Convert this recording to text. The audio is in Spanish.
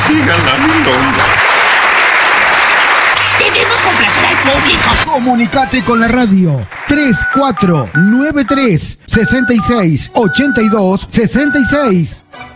siga la milonga. Debemos complacer al público. Comunicate con la radio 3493 66 82 66.